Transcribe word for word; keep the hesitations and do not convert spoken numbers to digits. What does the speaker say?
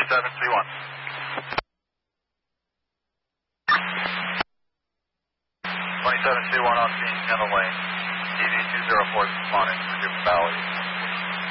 twenty-seven three one. twenty-seven three one on scene, Kendall Lane. D V two zero four is responding to Duke Valley.